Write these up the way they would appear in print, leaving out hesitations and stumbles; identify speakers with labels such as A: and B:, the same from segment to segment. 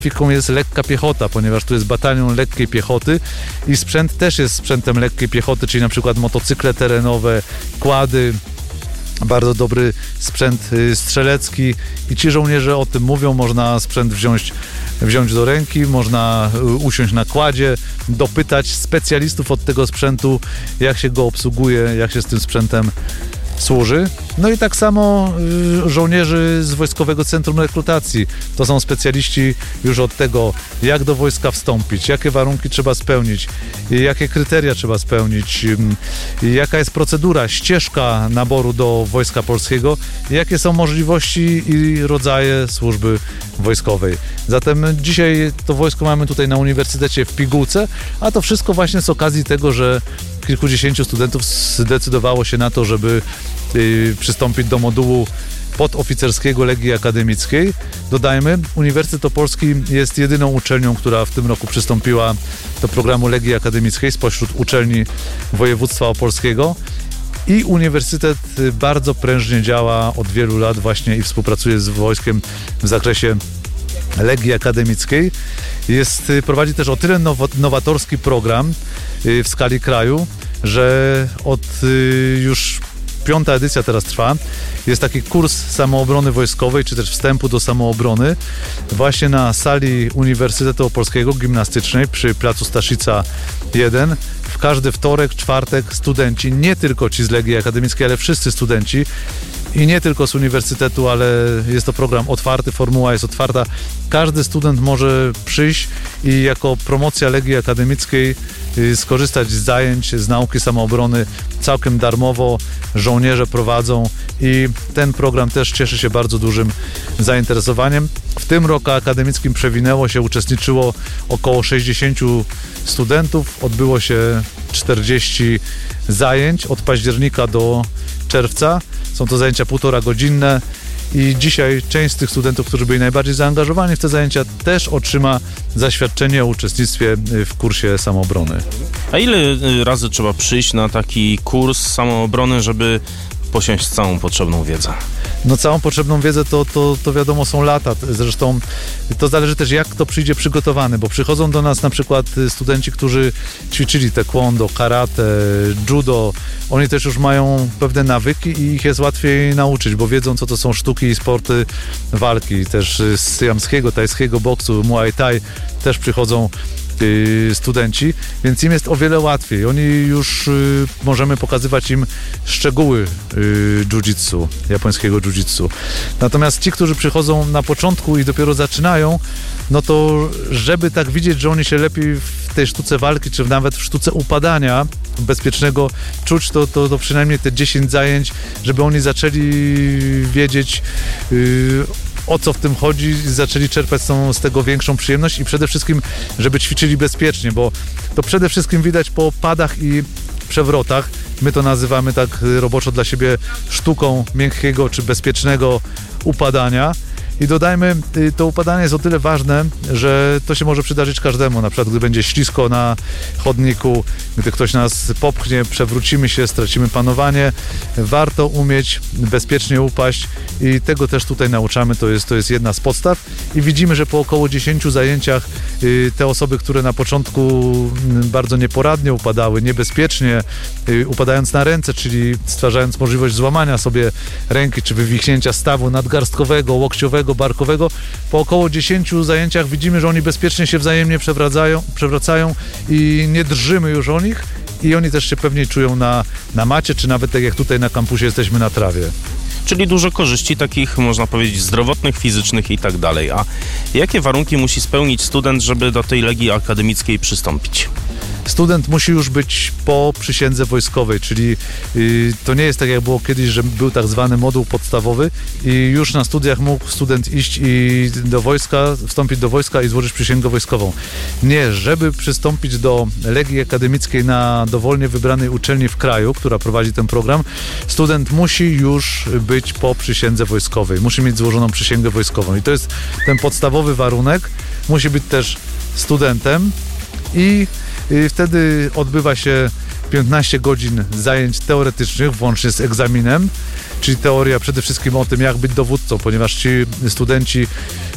A: specyfiką jest lekka piechota, ponieważ tu jest batalion lekkiej piechoty i sprzęt też jest sprzętem lekkiej piechoty, czyli na przykład motocykle terenowe, quady, bardzo dobry sprzęt strzelecki i ci żołnierze o tym mówią, można sprzęt wziąć do ręki, można usiąść na kładzie, dopytać specjalistów od tego sprzętu, jak się go obsługuje, jak się z tym sprzętem służy. No i tak samo żołnierzy z Wojskowego Centrum Rekrutacji. To są specjaliści już od tego, jak do wojska wstąpić, jakie warunki trzeba spełnić, jakie kryteria trzeba spełnić, jaka jest procedura, ścieżka naboru do Wojska Polskiego, jakie są możliwości i rodzaje służby wojskowej. Zatem dzisiaj to wojsko mamy tutaj na Uniwersytecie w Pigułce, a to wszystko właśnie z okazji tego, że kilkudziesięciu studentów zdecydowało się na to, żeby przystąpić do modułu podoficerskiego Legii Akademickiej. Dodajmy, Uniwersytet Opolski jest jedyną uczelnią, która w tym roku przystąpiła do programu Legii Akademickiej spośród uczelni województwa opolskiego. I uniwersytet bardzo prężnie działa od wielu lat właśnie i współpracuje z wojskiem w zakresie Legii Akademickiej. Prowadzi też o tyle nowatorski program w skali kraju, że już 5. edycja teraz trwa. Jest taki kurs samoobrony wojskowej, czy też wstępu do samoobrony właśnie na sali Uniwersytetu Opolskiego Gimnastycznej przy placu Staszica 1. W każdy wtorek, czwartek studenci, nie tylko ci z Legii Akademickiej, ale wszyscy studenci i nie tylko z uniwersytetu, ale jest to program otwarty, formuła jest otwarta. Każdy student może przyjść i jako promocja Legii Akademickiej skorzystać z zajęć, z nauki samoobrony całkiem darmowo. Żołnierze prowadzą i ten program też cieszy się bardzo dużym zainteresowaniem. W tym roku akademickim przewinęło się, uczestniczyło około 60 studentów. Odbyło się 40 zajęć od października do czerwca. Są to zajęcia 1,5 godzinne i dzisiaj część z tych studentów, którzy byli najbardziej zaangażowani w te zajęcia, też otrzyma zaświadczenie o uczestnictwie w kursie samoobrony.
B: A ile razy trzeba przyjść na taki kurs samoobrony, żeby posiąść całą potrzebną wiedzę?
A: No całą potrzebną wiedzę to wiadomo są lata. Zresztą to zależy też jak kto przyjdzie przygotowany, bo przychodzą do nas na przykład studenci, którzy ćwiczyli taekwondo, karate, judo. Oni też już mają pewne nawyki i ich jest łatwiej nauczyć, bo wiedzą co to są sztuki i sporty walki. Też z syjamskiego, tajskiego boksu, muay thai też przychodzą studenci, więc im jest o wiele łatwiej. Oni już możemy pokazywać im szczegóły jiu-jitsu, japońskiego jiu-jitsu. Natomiast ci, którzy przychodzą na początku i dopiero zaczynają, no to żeby tak widzieć, że oni się lepiej w tej sztuce walki, czy nawet w sztuce upadania bezpiecznego czuć, to przynajmniej te 10 zajęć, żeby oni zaczęli wiedzieć o co w tym chodzi i zaczęli czerpać z tego większą przyjemność i przede wszystkim, żeby ćwiczyli bezpiecznie, bo to przede wszystkim widać po padach i przewrotach. My to nazywamy tak roboczo dla siebie sztuką miękkiego czy bezpiecznego upadania. I dodajmy, to upadanie jest o tyle ważne, że to się może przydarzyć każdemu. Na przykład, gdy będzie ślisko na chodniku, gdy ktoś nas popchnie, przewrócimy się, stracimy panowanie. Warto umieć bezpiecznie upaść i tego też tutaj nauczamy. To jest jedna z podstaw. I widzimy, że po około 10 zajęciach te osoby, które na początku bardzo nieporadnie upadały, niebezpiecznie, upadając na ręce, czyli stwarzając możliwość złamania sobie ręki, czy wywichnięcia stawu nadgarstkowego, łokciowego, barkowego. Po około 10 zajęciach widzimy, że oni bezpiecznie się wzajemnie przewracają i nie drżymy już o nich i oni też się pewniej czują na macie, czy nawet tak jak tutaj na kampusie jesteśmy na trawie.
B: Czyli dużo korzyści takich, można powiedzieć, zdrowotnych, fizycznych i tak dalej. A jakie warunki musi spełnić student, żeby do tej Legii Akademickiej przystąpić?
A: Student musi już być po przysiędze wojskowej, czyli to nie jest tak jak było kiedyś, że był tak zwany moduł podstawowy i już na studiach mógł student iść i do wojska, wstąpić do wojska i złożyć przysięgę wojskową. Nie, żeby przystąpić do Legii Akademickiej na dowolnie wybranej uczelni w kraju, która prowadzi ten program, student musi już być po przysiędze wojskowej, musi mieć złożoną przysięgę wojskową i to jest ten podstawowy warunek, musi być też studentem i wtedy odbywa się 15 godzin zajęć teoretycznych, włącznie z egzaminem, czyli teoria przede wszystkim o tym, jak być dowódcą, ponieważ ci studenci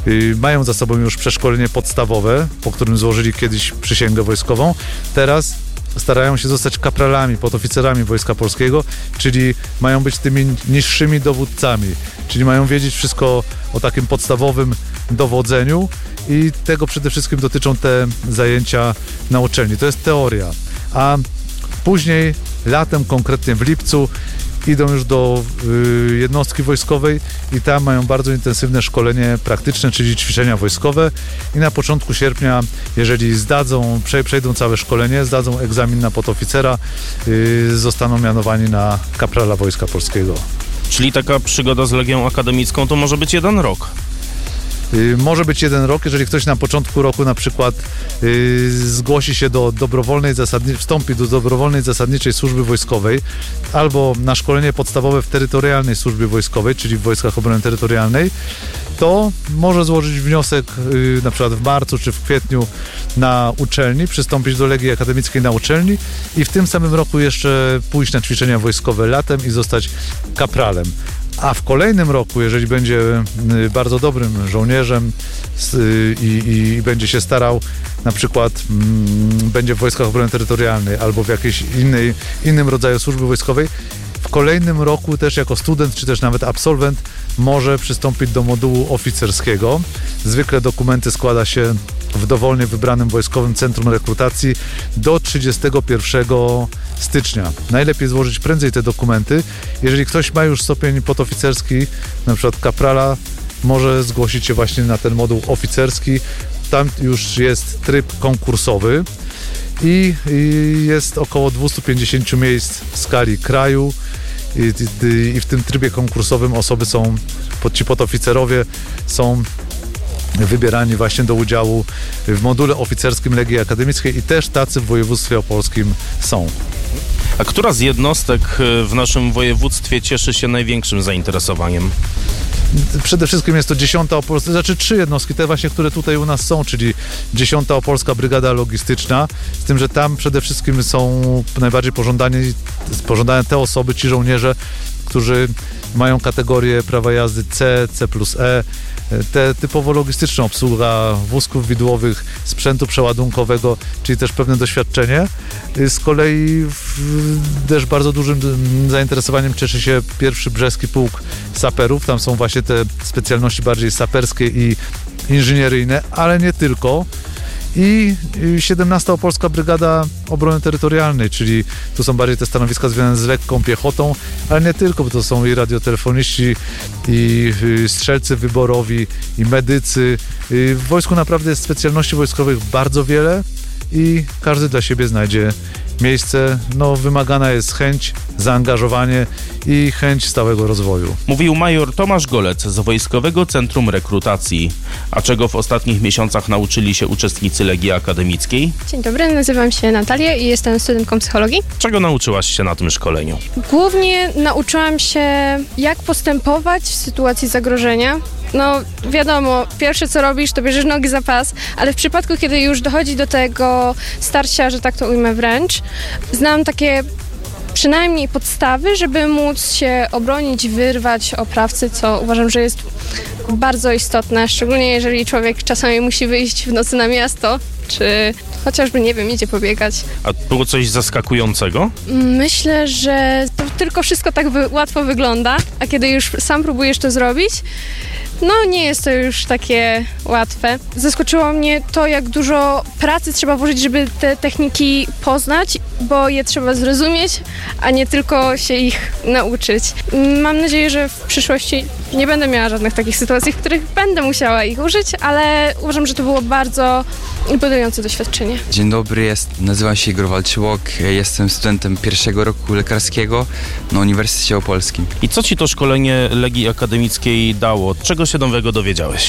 A: mają za sobą już przeszkolenie podstawowe, po którym złożyli kiedyś przysięgę wojskową. Teraz starają się zostać kapralami, podoficerami Wojska Polskiego, czyli mają być tymi niższymi dowódcami, czyli mają wiedzieć wszystko o takim podstawowym dowodzeniu i tego przede wszystkim dotyczą te zajęcia na uczelni. To jest teoria, a później latem, konkretnie w lipcu, idą już do jednostki wojskowej i tam mają bardzo intensywne szkolenie praktyczne, czyli ćwiczenia wojskowe i na początku sierpnia, jeżeli przejdą całe szkolenie, zdadzą egzamin na podoficera, zostaną mianowani na kaprala Wojska Polskiego.
B: Czyli taka przygoda z Legią Akademicką to może być 1 rok?
A: Może być 1 rok, jeżeli ktoś na początku roku na przykład zgłosi się do wstąpi do dobrowolnej zasadniczej służby wojskowej albo na szkolenie podstawowe w terytorialnej służbie wojskowej, czyli w Wojskach Obrony Terytorialnej, to może złożyć wniosek na przykład w marcu czy w kwietniu na uczelni, przystąpić do Legii Akademickiej na uczelni i w tym samym roku jeszcze pójść na ćwiczenia wojskowe latem i zostać kapralem. A w kolejnym roku, jeżeli będzie bardzo dobrym żołnierzem i będzie się starał, na przykład będzie w Wojskach Obrony Terytorialnej albo w jakiejś innym rodzaju służby wojskowej, w kolejnym roku też jako student, czy też nawet absolwent może przystąpić do modułu oficerskiego. Zwykle dokumenty składa się w dowolnie wybranym Wojskowym Centrum Rekrutacji do 31 stycznia. Najlepiej złożyć prędzej te dokumenty. Jeżeli ktoś ma już stopień podoficerski, na przykład kaprala, może zgłosić się właśnie na ten moduł oficerski. Tam już jest tryb konkursowy i jest około 250 miejsc w skali kraju i w tym trybie konkursowym ci podoficerowie są wybierani właśnie do udziału w module oficerskim Legii Akademickiej i też tacy w województwie opolskim są.
B: A która z jednostek w naszym województwie cieszy się największym zainteresowaniem?
A: Przede wszystkim jest to 10. Opolska, 3 jednostki, te właśnie, które tutaj u nas są, czyli 10. Opolska Brygada Logistyczna, z tym, że tam przede wszystkim są najbardziej pożądane te osoby, ci żołnierze, którzy mają kategorię prawa jazdy C, C+E, te typowo logistyczna obsługa wózków widłowych, sprzętu przeładunkowego, czyli też pewne doświadczenie. Z kolei też bardzo dużym zainteresowaniem cieszy się 1. Brzeski Pułk Saperów. Tam są właśnie te specjalności bardziej saperskie i inżynieryjne, ale nie tylko. I 17. Opolska Brygada Obrony Terytorialnej, czyli tu są bardziej te stanowiska związane z lekką piechotą, ale nie tylko, bo to są i radiotelefoniści, i strzelcy wyborowi, i medycy. W wojsku naprawdę jest specjalności wojskowych bardzo wiele i każdy dla siebie znajdzie miejsce. Wymagana jest chęć, zaangażowanie i chęć stałego rozwoju.
B: Mówił major Tomasz Golec z Wojskowego Centrum Rekrutacji. A czego w ostatnich miesiącach nauczyli się uczestnicy Legii Akademickiej?
C: Dzień dobry, nazywam się Natalia i jestem studentką psychologii.
B: Czego nauczyłaś się na tym szkoleniu?
C: Głównie nauczyłam się, jak postępować w sytuacji zagrożenia. Wiadomo, pierwsze co robisz, to bierzesz nogi za pas, ale w przypadku, kiedy już dochodzi do tego starcia, że tak to ujmę wręcz, znam takie przynajmniej podstawy, żeby móc się obronić, wyrwać oprawcy, co uważam, że jest bardzo istotne, szczególnie jeżeli człowiek czasami musi wyjść w nocy na miasto, czy chociażby, idzie pobiegać.
B: A było coś zaskakującego?
C: Myślę, że to tylko wszystko tak łatwo wygląda, a kiedy już sam próbujesz to zrobić, nie jest to już takie łatwe. Zaskoczyło mnie to, jak dużo pracy trzeba włożyć, żeby te techniki poznać, bo je trzeba zrozumieć, a nie tylko się ich nauczyć. Mam nadzieję, że w przyszłości nie będę miała żadnych takich sytuacji, w których będę musiała ich użyć, ale uważam, że to było bardzo imponujące doświadczenie.
D: Dzień dobry, nazywam się Igor Walczyłok, jestem studentem 1. roku lekarskiego na Uniwersytecie Opolskim.
B: I co ci to szkolenie Legii Akademickiej dało? Czego się nowego dowiedziałeś?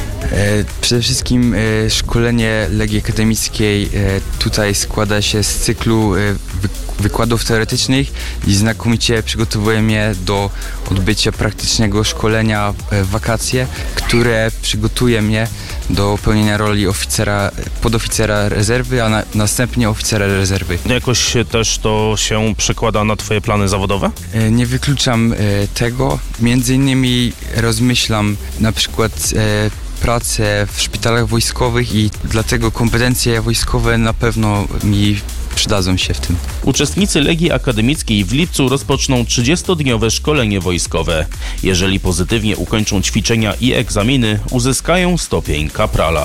D: Przede wszystkim szkolenie Legii Akademickiej tutaj składa się z cyklu wykładów teoretycznych i znakomicie przygotowuje mnie do odbycia praktycznego szkolenia w wakacje, które przygotuje mnie do pełnienia roli podoficera rezerwy, a następnie oficera rezerwy.
B: Jakoś też to się przekłada na twoje plany zawodowe?
D: Nie wykluczam tego. Między innymi rozmyślam na przykład pracę w szpitalach wojskowych i dlatego kompetencje wojskowe na pewno mi przydadzą się w tym.
B: Uczestnicy Legii Akademickiej w lipcu rozpoczną 30-dniowe szkolenie wojskowe. Jeżeli pozytywnie ukończą ćwiczenia i egzaminy, uzyskają stopień kaprala.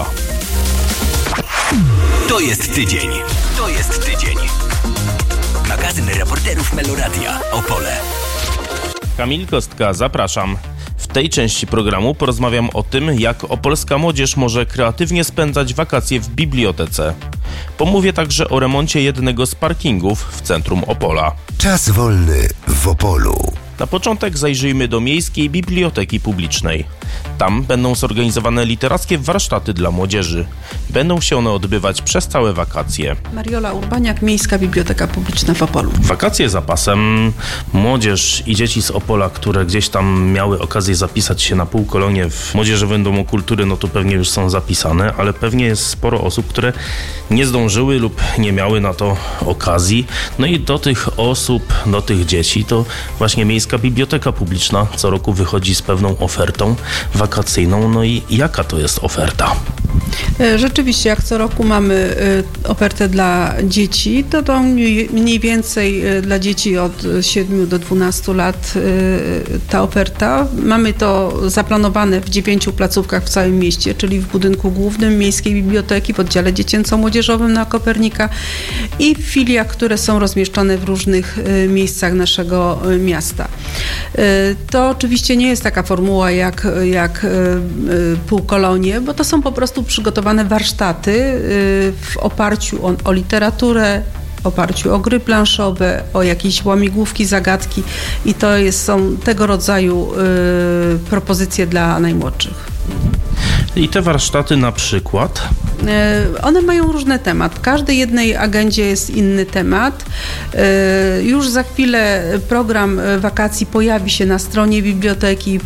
E: To jest tydzień. To jest tydzień. Magazyn reporterów Meloradia Opole.
B: Kamil Kostka, zapraszam. W tej części programu porozmawiam o tym, jak opolska młodzież może kreatywnie spędzać wakacje w bibliotece. Pomówię także o remoncie jednego z parkingów w centrum Opola.
E: Czas wolny w Opolu.
B: Na początek zajrzyjmy do Miejskiej Biblioteki Publicznej. Tam będą zorganizowane literackie warsztaty dla młodzieży. Będą się one odbywać przez całe wakacje.
F: Mariola Urbaniak, Miejska Biblioteka Publiczna w Opolu.
B: Wakacje za pasem. Młodzież i dzieci z Opola, które gdzieś tam miały okazję zapisać się na półkolonie w Młodzieżowym Domu Kultury, no to pewnie już są zapisane, ale pewnie jest sporo osób, które nie zdążyły lub nie miały na to okazji. No i do tych osób, do tych dzieci to właśnie Miejska Biblioteka Publiczna co roku wychodzi z pewną ofertą wakacyjną. No i jaka to jest oferta?
F: Rzeczywiście, jak co roku mamy ofertę dla dzieci, to mniej więcej dla dzieci od 7 do 12 lat ta oferta. Mamy to zaplanowane w 9 placówkach w całym mieście, czyli w budynku głównym Miejskiej Biblioteki, w oddziale dziecięco-młodzieżowym na Kopernika i w filiach, które są rozmieszczone w różnych miejscach naszego miasta. To oczywiście nie jest taka formuła jak półkolonie, bo to są po prostu przygotowane warsztaty w oparciu o literaturę, w oparciu o gry planszowe, o jakieś łamigłówki, zagadki i to są tego rodzaju propozycje dla najmłodszych.
B: I te warsztaty na przykład?
F: One mają różny temat. W każdej jednej agendzie jest inny temat. Już za chwilę program wakacji pojawi się na stronie biblioteki,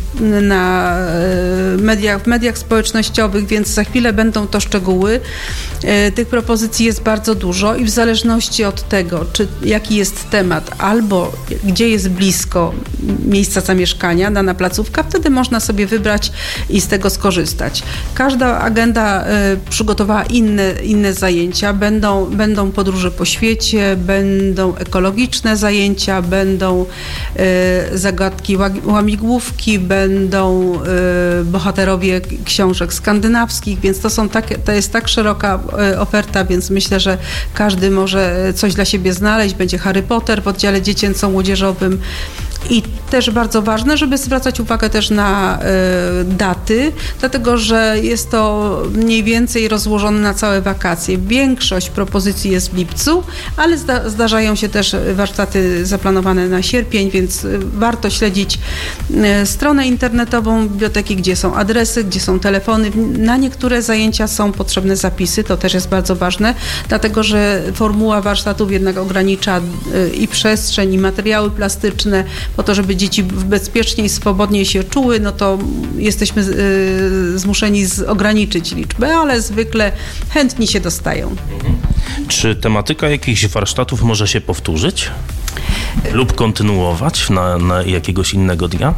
F: w mediach społecznościowych, więc za chwilę będą to szczegóły. Tych propozycji jest bardzo dużo i w zależności od tego, jaki jest temat albo gdzie jest blisko miejsca zamieszkania dana placówka, wtedy można sobie wybrać i z tego skorzystać. Każda agenda przygotowała inne zajęcia. Będą podróże po świecie, będą ekologiczne zajęcia, będą zagadki, łamigłówki, będą bohaterowie książek skandynawskich, więc to jest tak szeroka oferta, więc myślę, że każdy może coś dla siebie znaleźć. Będzie Harry Potter w oddziale dziecięco-młodzieżowym. I też bardzo ważne, żeby zwracać uwagę też na daty, dlatego że jest to mniej więcej rozłożone na całe wakacje. Większość propozycji jest w lipcu, ale zdarzają się też warsztaty zaplanowane na sierpień, więc warto śledzić stronę internetową biblioteki, gdzie są adresy, gdzie są telefony. Na niektóre zajęcia są potrzebne zapisy, to też jest bardzo ważne, dlatego że formuła warsztatów jednak ogranicza i przestrzeń, i materiały plastyczne, po to, żeby dzieci bezpiecznie i swobodnie się czuły, no to jesteśmy zmuszeni ograniczyć liczbę, ale zwykle chętni się dostają.
B: Czy tematyka jakichś warsztatów może się powtórzyć lub kontynuować na jakiegoś innego dnia?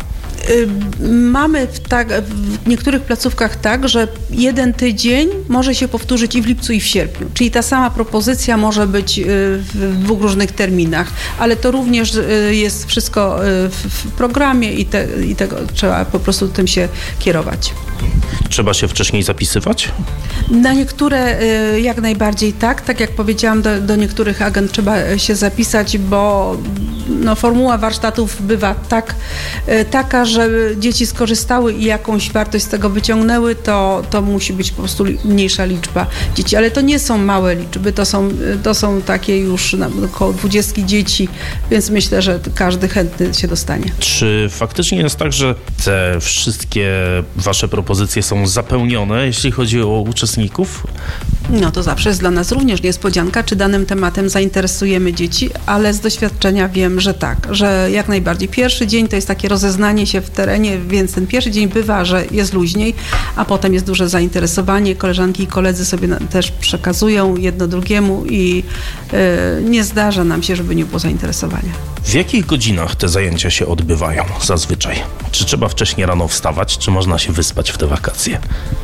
F: Mamy w niektórych placówkach tak, że jeden tydzień może się powtórzyć i w lipcu, i w sierpniu. Czyli ta sama propozycja może być w dwóch różnych terminach, ale to również jest wszystko w programie i tego trzeba po prostu tym się kierować.
B: Trzeba się wcześniej zapisywać?
F: Na niektóre jak najbardziej tak jak powiedziałam, do niektórych agent trzeba się zapisać, bo formuła warsztatów bywa taka, że dzieci skorzystały i jakąś wartość z tego wyciągnęły, to musi być po prostu mniejsza liczba dzieci, ale to nie są małe liczby, to są takie już około 20 dzieci, więc myślę, że każdy chętny się dostanie.
B: Czy faktycznie jest tak, że te wszystkie wasze propozycje są zapełnione, jeśli chodzi o uczestników?
F: No to zawsze jest dla nas również niespodzianka, czy danym tematem zainteresujemy dzieci, ale z doświadczenia wiem, że tak, że jak najbardziej. Pierwszy dzień to jest takie rozeznanie się w terenie, więc ten pierwszy dzień bywa, że jest luźniej, a potem jest duże zainteresowanie. Koleżanki i koledzy sobie też przekazują jedno drugiemu i nie zdarza nam się, żeby nie było zainteresowania.
B: W jakich godzinach te zajęcia się odbywają zazwyczaj? Czy trzeba wcześniej rano wstawać, czy można się wyspać w te wakacje?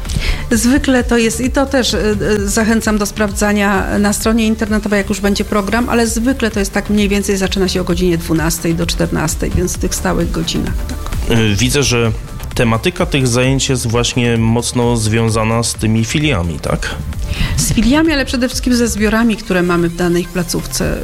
F: Zwykle to jest, i to też zachęcam do sprawdzania na stronie internetowej, jak już będzie program, ale zwykle to jest tak mniej więcej, zaczyna się o godzinie 12 do 14, więc w tych stałych godzinach. Tak.
B: Widzę, że tematyka tych zajęć jest właśnie mocno związana z tymi filiami, tak?
F: Z filiami, ale przede wszystkim ze zbiorami, które mamy w danej placówce,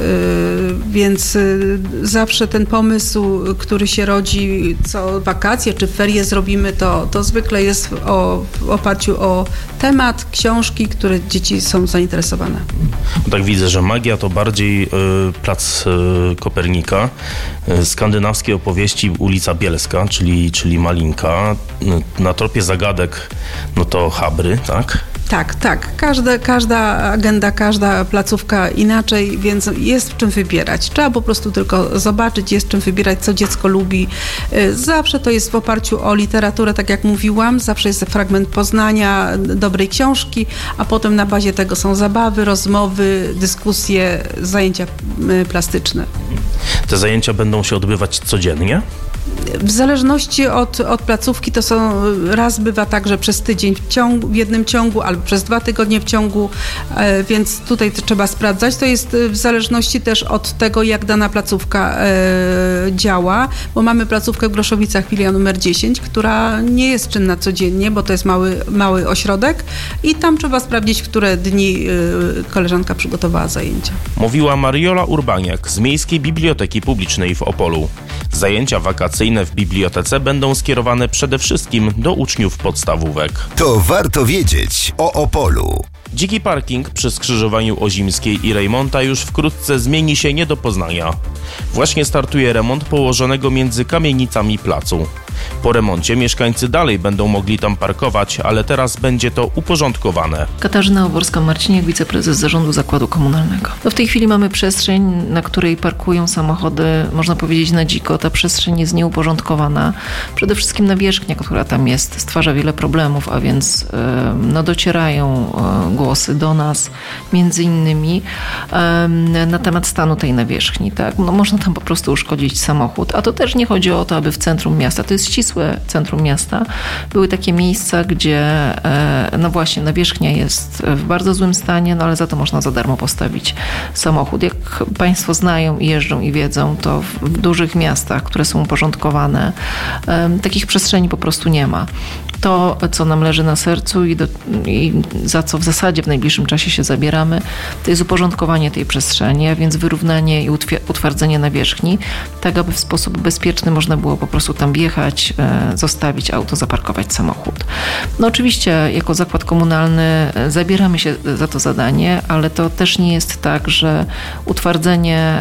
F: więc zawsze ten pomysł, który się rodzi, co wakacje czy ferie zrobimy, to zwykle jest w oparciu o temat, książki, które dzieci są zainteresowane.
B: Tak widzę, że magia to bardziej plac Kopernika, skandynawskie opowieści ulica Bielska, czyli Malinka, na tropie zagadek, no to Habry, tak?
F: Tak. Każda agenda, każda placówka inaczej, więc jest w czym wybierać. Trzeba po prostu tylko zobaczyć, jest w czym wybierać, co dziecko lubi. Zawsze to jest w oparciu o literaturę, tak jak mówiłam. Zawsze jest fragment poznania dobrej książki, a potem na bazie tego są zabawy, rozmowy, dyskusje, zajęcia plastyczne.
B: Te zajęcia będą się odbywać codziennie?
F: W zależności od placówki to są, raz bywa tak, że przez tydzień w jednym ciągu albo przez 2 tygodnie w ciągu, więc tutaj to trzeba sprawdzać. To jest w zależności też od tego, jak dana placówka działa, bo mamy placówkę w Groszowicach, filia numer 10, która nie jest czynna codziennie, bo to jest mały ośrodek i tam trzeba sprawdzić, w które dni koleżanka przygotowała zajęcia.
B: Mówiła Mariola Urbaniak z Miejskiej Biblioteki Publicznej w Opolu. Zajęcia wakacyjne w bibliotece będą skierowane przede wszystkim do uczniów podstawówek.
E: To warto wiedzieć o Opolu.
B: Dziki parking przy skrzyżowaniu Ozimskiej i Rejmonta już wkrótce zmieni się nie do poznania. Właśnie startuje remont położonego między kamienicami placu. Po remoncie mieszkańcy dalej będą mogli tam parkować, ale teraz będzie to uporządkowane.
G: Katarzyna Oborska-Marciniak, wiceprezes Zarządu Zakładu Komunalnego. W tej chwili mamy przestrzeń, na której parkują samochody, można powiedzieć na dziko. Ta przestrzeń jest nieuporządkowana. Przede wszystkim nawierzchnia, która tam jest, stwarza wiele problemów, a więc docierają głosy do nas, między innymi na temat stanu tej nawierzchni. Tak? Można tam po prostu uszkodzić samochód, a to też nie chodzi o to, aby w centrum miasta, to jest ścisłe centrum miasta, były takie miejsca, gdzie właśnie nawierzchnia jest w bardzo złym stanie, ale za to można za darmo postawić samochód. Jak Państwo znają i jeżdżą i wiedzą, to w dużych miastach, które są uporządkowane, takich przestrzeni po prostu nie ma. To, co nam leży na sercu i za co w zasadzie w najbliższym czasie się zabieramy, to jest uporządkowanie tej przestrzeni, a więc wyrównanie i utwardzenie nawierzchni, tak aby w sposób bezpieczny można było po prostu tam wjechać, zostawić auto, zaparkować samochód. Oczywiście jako zakład komunalny zabieramy się za to zadanie, ale to też nie jest tak, że utwardzenie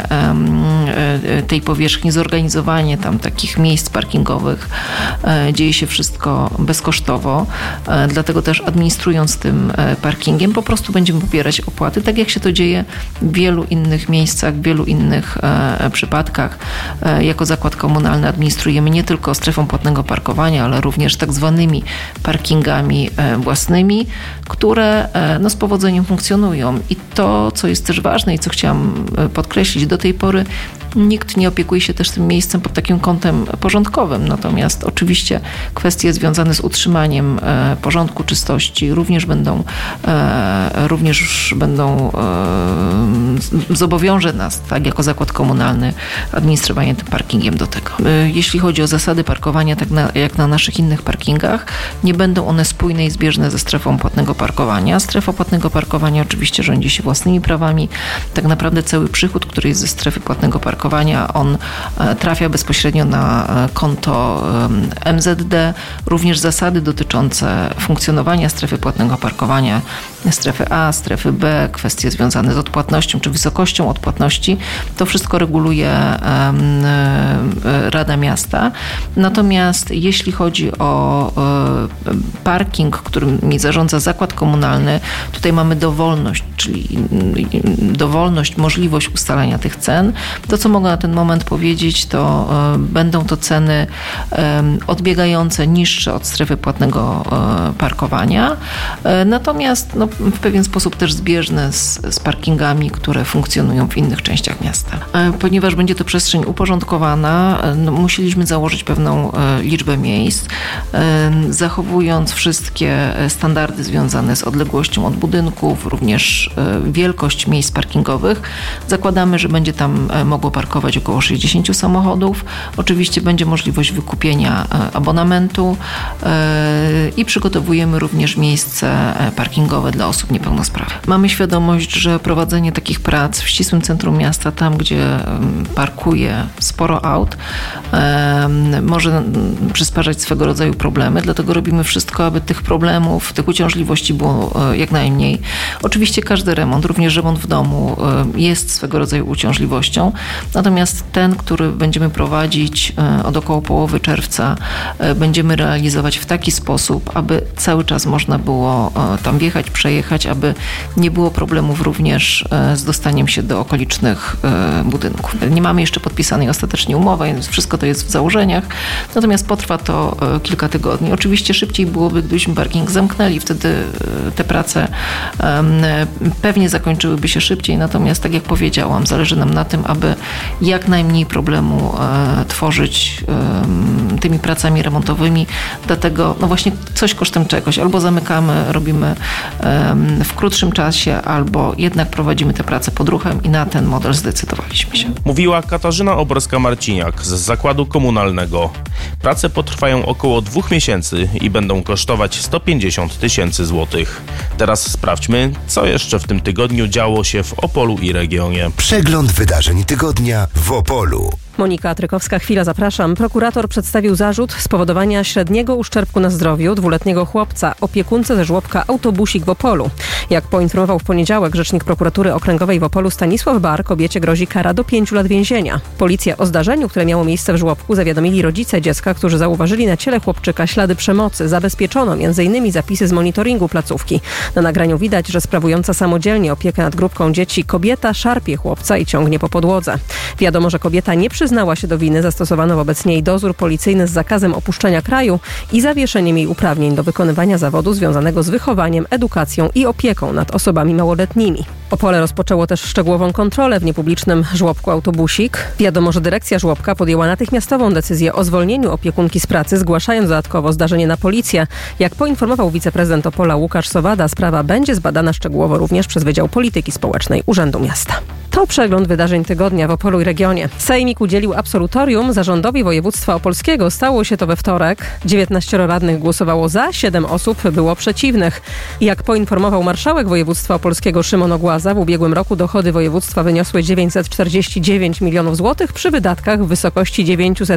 G: tej powierzchni, zorganizowanie tam takich miejsc parkingowych dzieje się wszystko bezkosztowo, dlatego też administrując tym parkingiem po prostu będziemy pobierać opłaty, tak jak się to dzieje w wielu innych miejscach, w wielu innych przypadkach. Jako zakład komunalny administrujemy nie tylko strefą płatnego parkowania, ale również tak zwanymi parkingami własnymi, które z powodzeniem funkcjonują. I to, co jest też ważne i co chciałam podkreślić, do tej pory nikt nie opiekuje się też tym miejscem pod takim kątem porządkowym. Natomiast oczywiście kwestie związane z utrzymaniem porządku, czystości również będą zobowiąże nas, tak, jako zakład komunalny, administrowanie tym parkingiem do tego. Jeśli chodzi o zasady parkowania, tak jak na naszych innych parkingach, nie będą one spójne i zbieżne ze strefą płatnego parkowania. Strefa płatnego parkowania oczywiście rządzi się własnymi prawami. Tak naprawdę cały przychód, który jest ze strefy płatnego parkowania, on trafia bezpośrednio na konto MZD. Również zasady dotyczące funkcjonowania strefy płatnego parkowania, strefy A, strefy B, kwestie związane z odpłatnością czy wysokością odpłatności, to wszystko reguluje Rada Miasta. Natomiast jeśli chodzi o parking, którym zarządza zakład komunalny, tutaj mamy dowolność, czyli dowolność, możliwość ustalania tych cen. To, co mogę na ten moment powiedzieć, to będą to ceny odbiegające, niższe od strefy płatnego parkowania, natomiast w pewien sposób też zbieżne z parkingami, które funkcjonują w innych częściach miasta. Ponieważ będzie to przestrzeń uporządkowana, musieliśmy założyć pewną liczbę miejsc, zachowując wszystkie standardy związane z odległością od budynków, również wielkość miejsc parkingowych. Zakładamy, że będzie tam mogło parkować około 60 samochodów. Oczywiście będzie możliwość wykupienia abonamentu i przygotowujemy również miejsce parkingowe dla osób niepełnosprawnych. Mamy świadomość, że prowadzenie takich prac w ścisłym centrum miasta, tam gdzie parkuje sporo aut, może przysparzać swego rodzaju problemy, dlatego robimy wszystko, aby tych problemów, tych uciążliwości było jak najmniej. Oczywiście każdy remont, również remont w domu jest swego rodzaju uciążliwością, natomiast ten, który będziemy prowadzić od około połowy czerwca, będziemy realizować w taki sposób, aby cały czas można było tam wjechać, przejechać, aby nie było problemów również z dostaniem się do okolicznych budynków. Nie mamy jeszcze podpisanej ostatecznie umowy, więc wszystko to jest w założeniach, natomiast potrwa to kilka tygodni. Oczywiście szybciej byłoby, gdybyśmy parking zamknęli, wtedy te prace pewnie zakończyłyby się szybciej, natomiast tak jak powiedziałam, zależy nam na tym, aby jak najmniej problemu tworzyć tymi pracami remontowymi, dlatego właśnie coś kosztem czegoś. Albo zamykamy, robimy w krótszym czasie, albo jednak prowadzimy te prace pod ruchem i na ten model zdecydowaliśmy się.
B: Mówiła Katarzyna Oborska-Marciniak z Zakładu Komunalnego. Prace potrwają około 2 miesięcy i będą kosztować 150 000 złotych. Teraz sprawdźmy, co jeszcze w tym tygodniu działo się w Opolu i regionie.
H: Przegląd wydarzeń tygodnia w Opolu.
I: Monika Trykowska, chwila, zapraszam. Prokurator przedstawił zarzut spowodowania średniego uszczerbku na zdrowiu 2-letniego chłopca, opiekunce ze żłobka Autobusik w Opolu. Jak poinformował w poniedziałek rzecznik prokuratury okręgowej w Opolu Stanisław Bar, kobiecie grozi kara do 5 lat więzienia. Policja o zdarzeniu, które miało miejsce w żłobku, zawiadomili rodzice dziecka, którzy zauważyli na ciele chłopczyka ślady przemocy. Zabezpieczono m.in. zapisy z monitoringu placówki. Na nagraniu widać, że sprawująca samodzielnie opiekę nad grupką dzieci kobieta szarpie chłopca i ciągnie po podłodze. Wiadomo, że kobieta nie przyznała się do winy, zastosowano wobec niej dozór policyjny z zakazem opuszczenia kraju i zawieszeniem jej uprawnień do wykonywania zawodu związanego z wychowaniem, edukacją i opieką nad osobami małoletnimi. Opole rozpoczęło też szczegółową kontrolę w niepublicznym żłobku Autobusik. Wiadomo, że dyrekcja żłobka podjęła natychmiastową decyzję o zwolnieniu opiekunki z pracy, zgłaszając dodatkowo zdarzenie na policję. Jak poinformował wiceprezydent Opola Łukasz Sowada, sprawa będzie zbadana szczegółowo również przez Wydział Polityki Społecznej Urzędu Miasta. To przegląd wydarzeń tygodnia w Opolu i regionie. Sejmik udzielił absolutorium zarządowi województwa opolskiego. Stało się to we wtorek. 19 radnych głosowało za, 7 osób było przeciwnych. Jak poinformował marszałek województwa opolskiego Szymon Ogłaza, w ubiegłym roku dochody województwa wyniosły 949 milionów złotych przy wydatkach w wysokości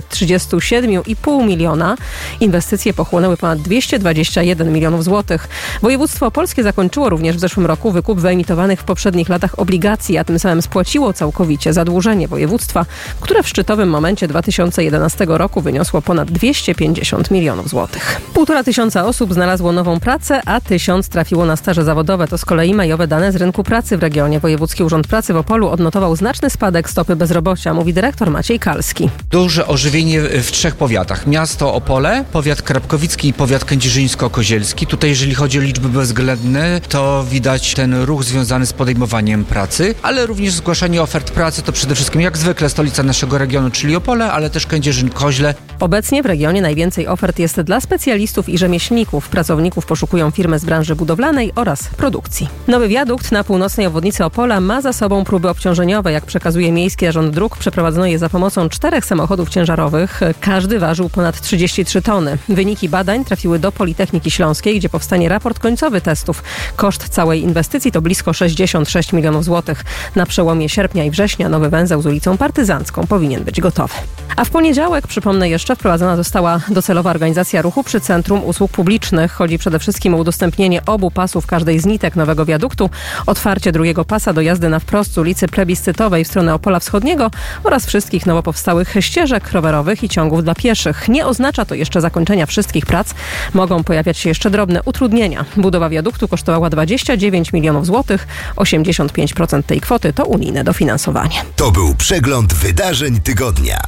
I: 937,5 miliona. Inwestycje pochłonęły ponad 221 milionów złotych. Województwo opolskie zakończyło również w zeszłym roku wykup wyemitowanych w poprzednich latach obligacji, a tym samym spłaciło całkowicie zadłużenie województwa, które w szczytowym momencie 2011 roku wyniosło ponad 250 milionów złotych. 1500 osób znalazło nową pracę, a 1000 trafiło na staże zawodowe. To z kolei majowe dane z rynku pracy w regionie. Wojewódzki Urząd Pracy w Opolu odnotował znaczny spadek stopy bezrobocia, mówi dyrektor Maciej Kalski.
J: Duże ożywienie w 3 powiatach. Miasto Opole, powiat krapkowicki i powiat kędzierzyńsko-kozielski. Tutaj jeżeli chodzi o liczby bezwzględne, to widać ten ruch związany z podejmowaniem pracy, ale również zgłaszanie ofert pracy to przede wszystkim jak zwykle stolica naszego regionu, czyli Opole, ale też Kędzierzyn-Koźle.
I: Obecnie w regionie najwięcej ofert jest dla specjalistów i rzemieślników. Pracowników poszukują firmy z branży budowlanej oraz produkcji. Nowy wiadukt na północnej obwodnicy Opola ma za sobą próby obciążeniowe. Jak przekazuje Miejski Zarząd Dróg, przeprowadzono je za pomocą 4 samochodów ciężarowych. Każdy ważył ponad 33 tony. Wyniki badań trafiły do Politechniki Śląskiej, gdzie powstanie raport końcowy testów. Koszt całej inwestycji to blisko 66 milionów złotych. Na przełomie sierpnia i września nowy węzeł z ulicą Partyzancką powinien być gotowy. A w poniedziałek, przypomnę jeszcze, wprowadzona została docelowa organizacja ruchu przy Centrum Usług Publicznych. Chodzi przede wszystkim o udostępnienie obu pasów każdej z nitek nowego wiaduktu, otwarcie drugiego pasa do jazdy na wprost z ulicy Plebiscytowej w stronę Opola Wschodniego oraz wszystkich nowo powstałych ścieżek rowerowych i ciągów dla pieszych. Nie oznacza to jeszcze zakończenia wszystkich prac. Mogą pojawiać się jeszcze drobne utrudnienia. Budowa wiaduktu kosztowała 29 milionów złotych. 85% tej kwoty to unijne dofinansowanie.
H: To był przegląd wydarzeń tygodnia.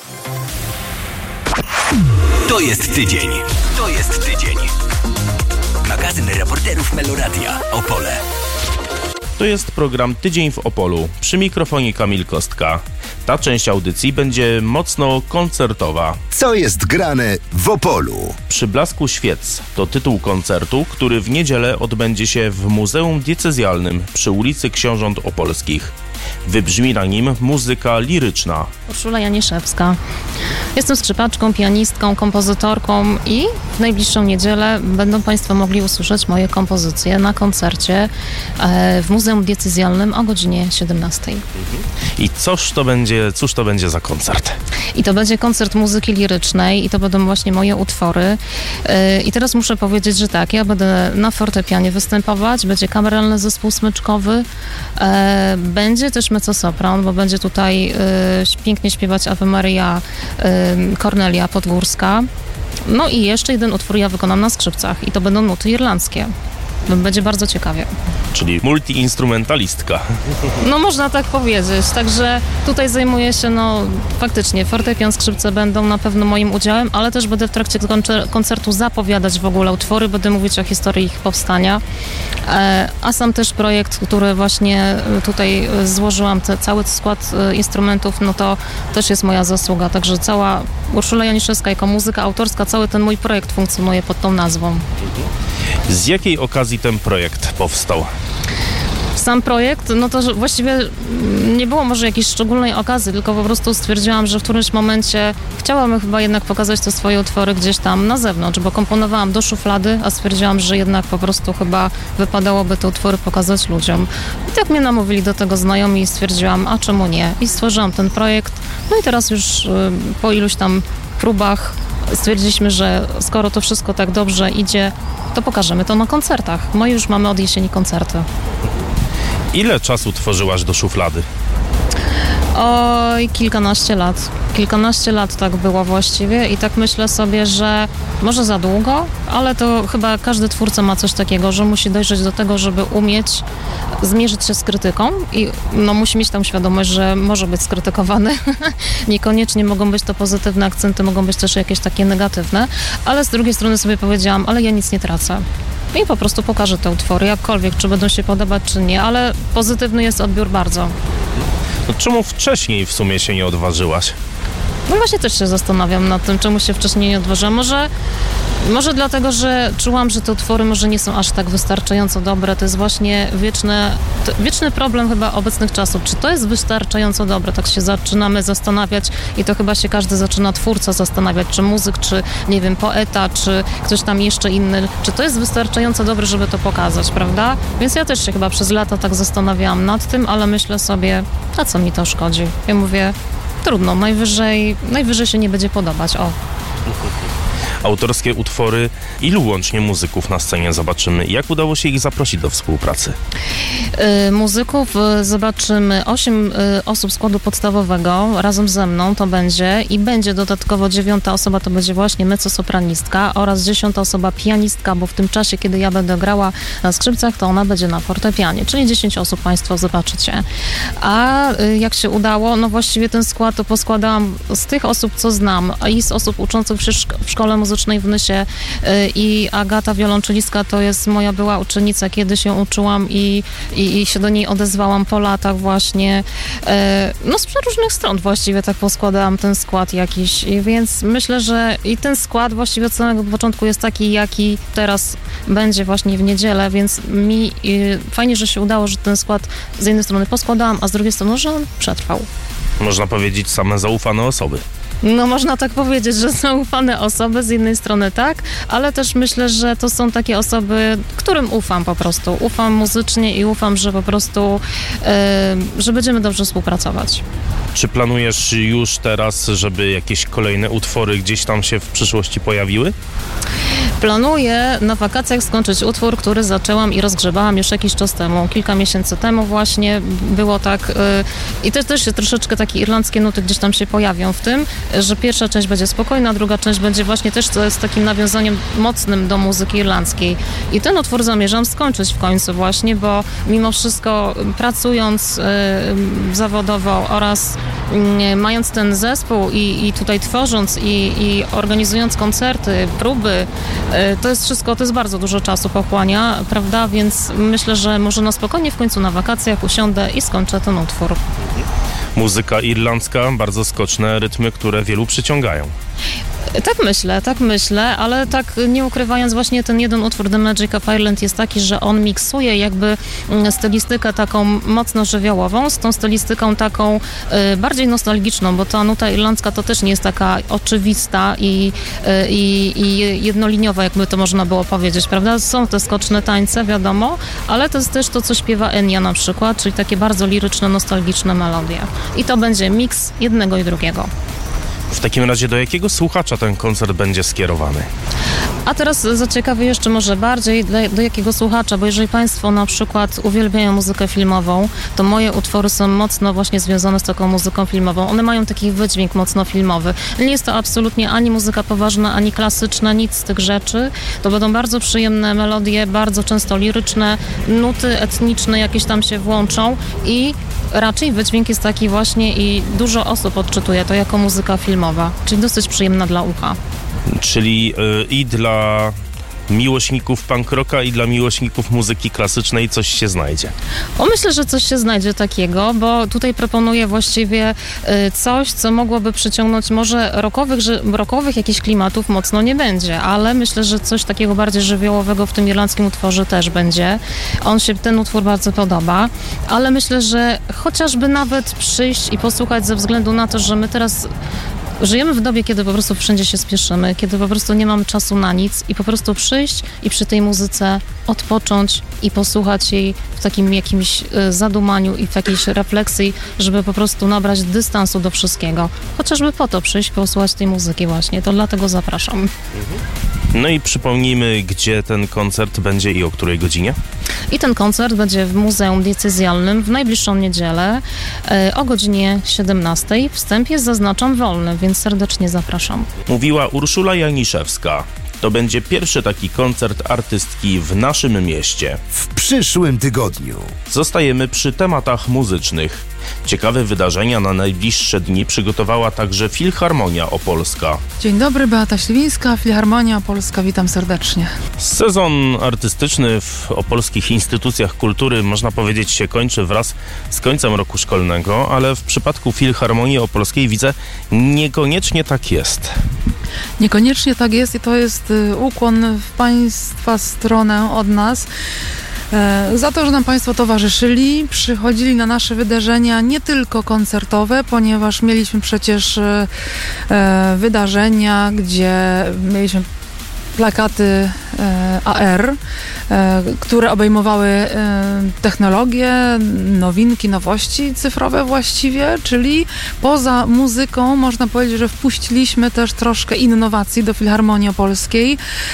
E: To jest tydzień. To jest tydzień. Magazyn reporterów Meloradia. Opole.
B: To jest program Tydzień w Opolu. Przy mikrofonie Kamil Kostka. Ta część audycji będzie mocno koncertowa.
H: Co jest grane w Opolu?
B: Przy blasku świec to tytuł koncertu, który w niedzielę odbędzie się w Muzeum Diecezjalnym przy ulicy Książąt Opolskich. Wybrzmi na nim muzyka liryczna.
K: Urszula Janiszewska. Jestem skrzypaczką, pianistką, kompozytorką i w najbliższą niedzielę będą Państwo mogli usłyszeć moje kompozycje na koncercie w Muzeum Diecezjalnym o godzinie 17.
B: I cóż to będzie za koncert?
K: I to będzie koncert muzyki lirycznej i to będą właśnie moje utwory. I teraz muszę powiedzieć, że tak, ja będę na fortepianie występować, będzie kameralny zespół smyczkowy, będzie też mezzosopran, bo będzie tutaj pięknie śpiewać Ave Maria Kornelia Podgórska. No i jeszcze jeden utwór ja wykonam na skrzypcach i to będą nuty irlandzkie. Będzie bardzo ciekawie.
B: Czyli multiinstrumentalistka.
K: No można tak powiedzieć, także tutaj zajmuję się, faktycznie fortepian, skrzypce będą na pewno moim udziałem, ale też będę w trakcie koncertu zapowiadać w ogóle utwory, będę mówić o historii ich powstania, a sam też projekt, który właśnie tutaj złożyłam, cały skład instrumentów, no to też jest moja zasługa, także cała Urszula Janiszewska jako muzyka autorska, cały ten mój projekt funkcjonuje pod tą nazwą.
B: Z jakiej okazji ten projekt powstał?
K: Sam projekt, no to właściwie nie było może jakiejś szczególnej okazji, tylko po prostu stwierdziłam, że w którymś momencie chciałam chyba jednak pokazać te swoje utwory gdzieś tam na zewnątrz, bo komponowałam do szuflady, a stwierdziłam, że jednak po prostu chyba wypadałoby te utwory pokazać ludziom. I tak mnie namówili do tego znajomi i stwierdziłam, a czemu nie? I stworzyłam ten projekt, no i teraz już po iluś tam próbach stwierdziliśmy, że skoro to wszystko tak dobrze idzie, to pokażemy to na koncertach. No i już mamy od jesieni koncerty.
B: Ile czasu tworzyłaś do szuflady?
K: Oj, kilkanaście lat. Kilkanaście lat tak było właściwie i tak myślę sobie, że może za długo, ale to chyba każdy twórca ma coś takiego, że musi dojrzeć do tego, żeby umieć zmierzyć się z krytyką i musi mieć tam świadomość, że może być skrytykowany. Niekoniecznie mogą być to pozytywne akcenty, mogą być też jakieś takie negatywne, ale z drugiej strony sobie powiedziałam, ale ja nic nie tracę. I po prostu pokażę te utwory, jakkolwiek, czy będą się podobać, czy nie, ale pozytywny jest odbiór bardzo.
B: No czemu wcześniej w sumie się nie odważyłaś?
K: No właśnie też się zastanawiam nad tym, czemu się wcześniej nie odważyłam. Może dlatego, że czułam, że te utwory może nie są aż tak wystarczająco dobre. To jest właśnie wieczny problem chyba obecnych czasów. Czy to jest wystarczająco dobre? Tak się zaczynamy zastanawiać i to chyba się każdy twórca zastanawiać, czy muzyk, czy nie wiem, poeta, czy ktoś tam jeszcze inny. Czy to jest wystarczająco dobre, żeby to pokazać, prawda? Więc ja też się chyba przez lata tak zastanawiałam nad tym, ale myślę sobie, a co mi to szkodzi? Ja mówię, trudno, najwyżej się nie będzie podobać,
B: Autorskie utwory, ilu łącznie muzyków na scenie zobaczymy? Jak udało się ich zaprosić do współpracy?
K: Muzyków zobaczymy 8 osób składu podstawowego razem ze mną to będzie i będzie dodatkowo 9 osoba, to będzie właśnie mezzosopranistka oraz 10 osoba pianistka, bo w tym czasie, kiedy ja będę grała na skrzypcach, to ona będzie na fortepianie, czyli 10 osób Państwo zobaczycie. A jak się udało, no właściwie ten skład to poskładałam z tych osób, co znam i z osób uczących się w szkole muzycznej w Nysie i Agata wiolonczelistka to jest moja była uczennica, kiedy się uczyłam i się do niej odezwałam po latach właśnie. No z przeróżnych stron właściwie tak poskładałam ten skład jakiś, więc myślę, że i ten skład właściwie od samego początku jest taki, jaki teraz będzie właśnie w niedzielę, więc mi fajnie, że się udało, że ten skład z jednej strony poskładałam, a z drugiej strony, że on przetrwał.
B: Można powiedzieć same zaufane osoby.
K: No można tak powiedzieć, że zaufane osoby, z jednej strony tak, ale też myślę, że to są takie osoby, którym ufam po prostu. Ufam muzycznie i ufam, że po prostu, że będziemy dobrze współpracować.
B: Czy planujesz już teraz, żeby jakieś kolejne utwory gdzieś tam się w przyszłości pojawiły?
K: Planuję na wakacjach skończyć utwór, który zaczęłam i rozgrzebałam już jakiś czas temu, kilka miesięcy temu właśnie było tak i też się troszeczkę takie irlandzkie nuty gdzieś tam się pojawią w tym, że pierwsza część będzie spokojna, druga część będzie właśnie też z takim nawiązaniem mocnym do muzyki irlandzkiej. I ten utwór zamierzam skończyć w końcu właśnie, bo mimo wszystko pracując zawodowo oraz mając ten zespół i tutaj tworząc i organizując koncerty, próby, to jest wszystko, to jest bardzo dużo czasu pochłania, prawda, więc myślę, że może na spokojnie w końcu na wakacjach usiądę i skończę ten utwór.
B: Muzyka irlandzka, bardzo skoczne rytmy, które wielu przyciągają.
K: Tak myślę, ale tak nie ukrywając właśnie ten jeden utwór The Magic of Ireland jest taki, że on miksuje jakby stylistykę taką mocno żywiołową z tą stylistyką taką bardziej nostalgiczną, bo ta nuta irlandzka to też nie jest taka oczywista i jednoliniowa, jakby to można było powiedzieć, prawda? Są te skoczne tańce, wiadomo, ale to jest też to, co śpiewa Enya na przykład, czyli takie bardzo liryczne, nostalgiczne melodie. I to będzie miks jednego i drugiego.
B: W takim razie do jakiego słuchacza ten koncert będzie skierowany?
K: A teraz zaciekawię jeszcze może bardziej do jakiego słuchacza, bo jeżeli Państwo na przykład uwielbiają muzykę filmową, to moje utwory są mocno właśnie związane z taką muzyką filmową. One mają taki wydźwięk mocno filmowy. Nie jest to absolutnie ani muzyka poważna, ani klasyczna, nic z tych rzeczy. To będą bardzo przyjemne melodie, bardzo często liryczne, nuty etniczne jakieś tam się włączą i raczej wydźwięk jest taki właśnie i dużo osób odczytuje to jako muzyka filmowa, czyli dosyć przyjemna dla ucha.
B: Czyli i dla miłośników punk rocka i dla miłośników muzyki klasycznej coś się znajdzie.
K: Myślę, że coś się znajdzie takiego, bo tutaj proponuję właściwie coś, co mogłoby przyciągnąć może rockowych jakichś klimatów mocno nie będzie, ale myślę, że coś takiego bardziej żywiołowego w tym irlandzkim utworze też będzie. Ten utwór bardzo podoba, ale myślę, że chociażby nawet przyjść i posłuchać ze względu na to, że my teraz żyjemy w dobie, kiedy po prostu wszędzie się spieszymy, kiedy po prostu nie mamy czasu na nic i po prostu przyjść i przy tej muzyce odpocząć i posłuchać jej w takim jakimś zadumaniu i w jakiejś refleksji, żeby po prostu nabrać dystansu do wszystkiego. Chociażby po to przyjść, posłuchać tej muzyki właśnie. To dlatego zapraszam.
B: No i przypomnijmy, gdzie ten koncert będzie i o której godzinie?
K: I ten koncert będzie w Muzeum Diecezjalnym w najbliższą niedzielę o godzinie 17. Wstęp jest, zaznaczam, wolny, więc serdecznie zapraszam.
B: Mówiła Urszula Janiszewska. To będzie pierwszy taki koncert artystki w naszym mieście.
H: W przyszłym tygodniu.
B: Zostajemy przy tematach muzycznych. Ciekawe wydarzenia na najbliższe dni przygotowała także Filharmonia Opolska.
L: Dzień dobry, Beata Śliwińska, Filharmonia Opolska, witam serdecznie.
B: Sezon artystyczny w opolskich instytucjach kultury, można powiedzieć, się kończy wraz z końcem roku szkolnego, ale w przypadku Filharmonii Opolskiej widzę, niekoniecznie tak jest.
L: Niekoniecznie tak jest i to jest ukłon w Państwa stronę od nas. Za to, że nam Państwo towarzyszyli, przychodzili na nasze wydarzenia nie tylko koncertowe, ponieważ mieliśmy przecież wydarzenia, gdzie mieliśmy plakaty AR, które obejmowały technologie, nowinki, nowości cyfrowe właściwie, czyli poza muzyką można powiedzieć, że wpuściliśmy też troszkę innowacji do Filharmonii Opolskiej.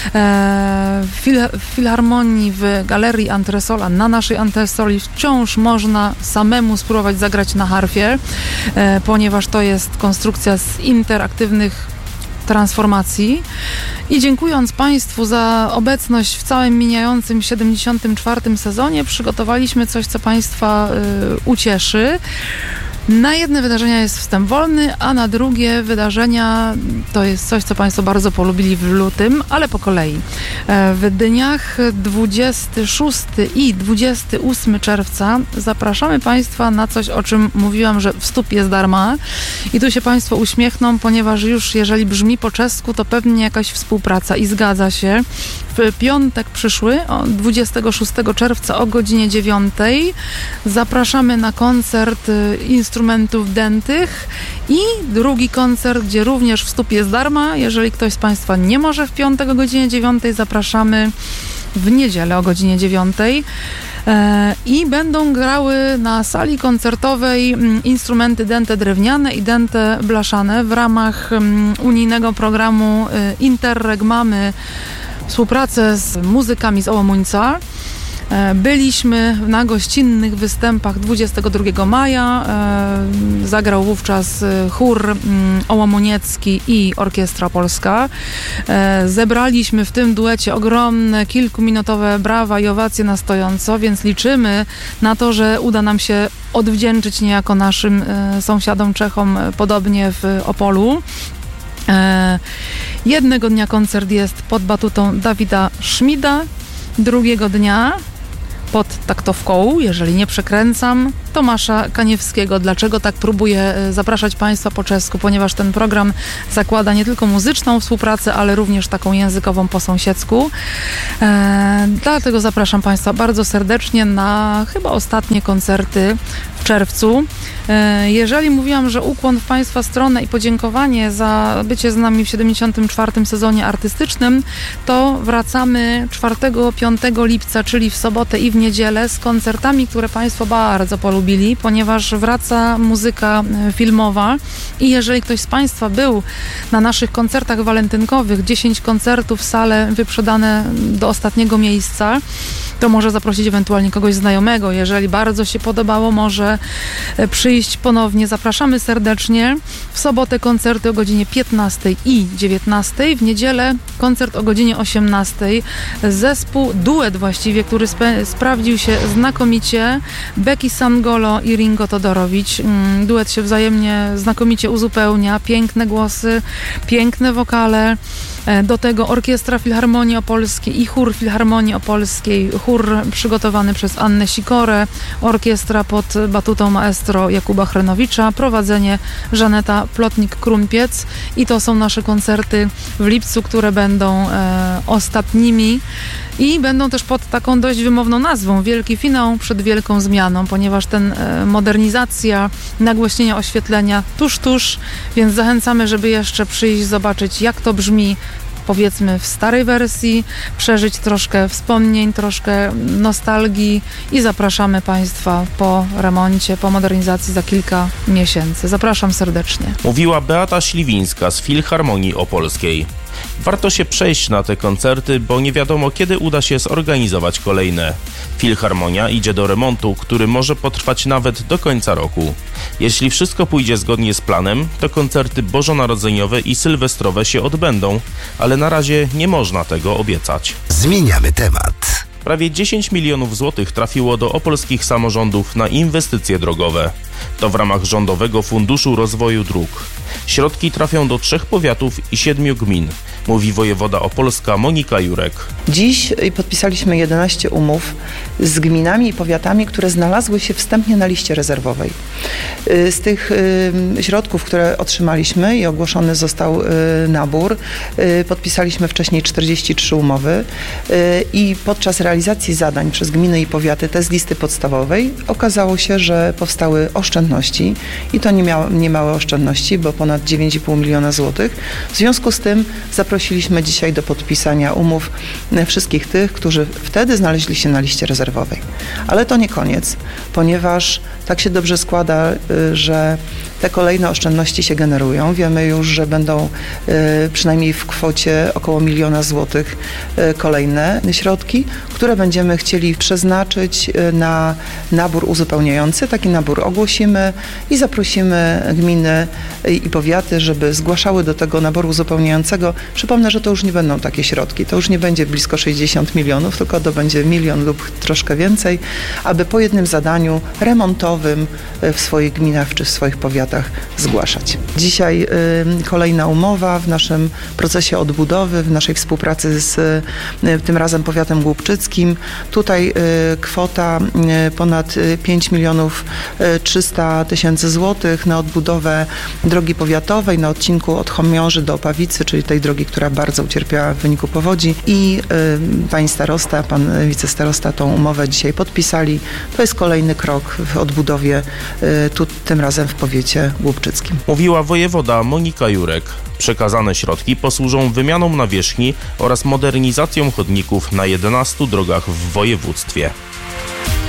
L: W Filharmonii w Galerii Antresola, na naszej Antresoli wciąż można samemu spróbować zagrać na harfie, ponieważ to jest konstrukcja z interaktywnych transformacji. I dziękując Państwu za obecność w całym mijającym 74. sezonie, przygotowaliśmy coś, co Państwa ucieszy. Na jedne wydarzenia jest wstęp wolny, a na drugie wydarzenia to jest coś, co Państwo bardzo polubili w lutym, ale po kolei. W dniach 26 i 28 czerwca zapraszamy Państwa na coś, o czym mówiłam, że wstup jest darma. I tu się Państwo uśmiechną, ponieważ już jeżeli brzmi po czesku, to pewnie jakaś współpraca i zgadza się. W piątek przyszły, 26 czerwca o godzinie 9 zapraszamy na koncert instrumentalny instrumentów dętych i drugi koncert, gdzie również wstup jest darma. Jeżeli ktoś z Państwa nie może w piątek o godzinie 9, zapraszamy w niedzielę o godzinie 9. I będą grały na sali koncertowej instrumenty dęte drewniane i dęte blaszane w ramach unijnego programu Interreg. Mamy współpracę z muzykami z Ołomuńca. Byliśmy na gościnnych występach 22 maja. Zagrał wówczas chór ołomuniecki i orkiestra polska. Zebraliśmy w tym duecie ogromne, kilkuminutowe brawa i owacje na stojąco, więc liczymy na to, że uda nam się odwdzięczyć niejako naszym sąsiadom Czechom, podobnie w Opolu. Jednego dnia koncert jest pod batutą Dawida Szmida, drugiego dnia pod taktowką, jeżeli nie przekręcam, Tomasza Kaniewskiego. Dlaczego tak próbuję zapraszać Państwa po czesku? Ponieważ ten program zakłada nie tylko muzyczną współpracę, ale również taką językową po sąsiedzku. Dlatego zapraszam Państwa bardzo serdecznie na chyba ostatnie koncerty w czerwcu. Jeżeli mówiłam, że ukłon w Państwa stronę i podziękowanie za bycie z nami w 74. sezonie artystycznym, to wracamy 4-5 lipca, czyli w sobotę i w niedzielę z koncertami, które Państwo bardzo polubili, ponieważ wraca muzyka filmowa i jeżeli ktoś z Państwa był na naszych koncertach walentynkowych, 10 koncertów, sale wyprzedane do ostatniego miejsca, to może zaprosić ewentualnie kogoś znajomego. Jeżeli bardzo się podobało, może przyjść ponownie. Zapraszamy serdecznie. W sobotę koncerty o godzinie 15 i 19. W niedzielę koncert o godzinie 18. Zespół, duet właściwie, który sprawdził się znakomicie. Becky Sangolo i Ringo Todorowicz. Duet się wzajemnie znakomicie uzupełnia. Piękne głosy, piękne wokale. Do tego Orkiestra Filharmonii Opolskiej i Chór Filharmonii Opolskiej. Chór przygotowany przez Annę Sikorę, orkiestra pod batutą maestro Jakuba Chrenowicza, prowadzenie Żaneta Plotnik-Krumpiec i to są nasze koncerty w lipcu, które będą ostatnimi i będą też pod taką dość wymowną nazwą Wielki Finał przed Wielką Zmianą, ponieważ ten modernizacja, nagłośnienia oświetlenia tuż, więc zachęcamy, żeby jeszcze przyjść, zobaczyć jak to brzmi, powiedzmy w starej wersji, przeżyć troszkę wspomnień, troszkę nostalgii i zapraszamy Państwa po remoncie, po modernizacji za kilka miesięcy. Zapraszam serdecznie.
B: Mówiła Beata Śliwińska z Filharmonii Opolskiej. Warto się przejść na te koncerty, bo nie wiadomo, kiedy uda się zorganizować kolejne. Filharmonia idzie do remontu, który może potrwać nawet do końca roku. Jeśli wszystko pójdzie zgodnie z planem, to koncerty bożonarodzeniowe i sylwestrowe się odbędą, ale na razie nie można tego obiecać.
H: Zmieniamy temat.
B: Prawie 10 milionów złotych trafiło do opolskich samorządów na inwestycje drogowe. To w ramach Rządowego Funduszu Rozwoju Dróg. Środki trafią do 3 powiatów i 7 gmin, mówi wojewoda opolska Monika Jurek.
M: Dziś podpisaliśmy 11 umów z gminami i powiatami, które znalazły się wstępnie na liście rezerwowej. Z tych środków, które otrzymaliśmy i ogłoszony został nabór, podpisaliśmy wcześniej 43 umowy i podczas realizacji zadań przez gminy i powiaty, te z listy podstawowej, okazało się, że powstały oszczędności i to niemałe oszczędności, bo ponad 9,5 miliona złotych. W związku z tym zaprosiliśmy dzisiaj do podpisania umów wszystkich tych, którzy wtedy znaleźli się na liście rezerwowej. Ale to nie koniec, ponieważ tak się dobrze składa, że te kolejne oszczędności się generują. Wiemy już, że będą przynajmniej w kwocie około 1 miliona złotych kolejne środki, które będziemy chcieli przeznaczyć na nabór uzupełniający. Taki nabór ogłosimy i zaprosimy gminy i powiaty, żeby zgłaszały do tego naboru uzupełniającego. Przypomnę, że to już nie będą takie środki. To już nie będzie blisko 60 milionów, tylko to będzie 1 milion lub troszkę więcej, aby po jednym zadaniu remontowym w swoich gminach czy w swoich powiatach zgłaszać. Dzisiaj kolejna umowa w naszym procesie odbudowy, w naszej współpracy z tym razem powiatem głubczyckim. Tutaj kwota ponad 5 milionów 300 tysięcy złotych na odbudowę drogi powiatowej powiatowej na odcinku od Chomiorzy do Opawicy, czyli tej drogi, która bardzo ucierpiała w wyniku powodzi i pani starosta, pan wicestarosta tą umowę dzisiaj podpisali. To jest kolejny krok w odbudowie, tym razem w powiecie głubczyckim.
B: Mówiła wojewoda Monika Jurek. Przekazane środki posłużą wymianą nawierzchni oraz modernizacją chodników na 11 drogach w województwie.